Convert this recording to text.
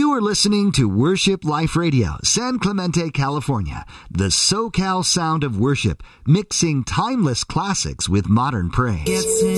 You are listening to Worship Life Radio, San Clemente, California, the SoCal sound of worship, mixing timeless classics with modern praise.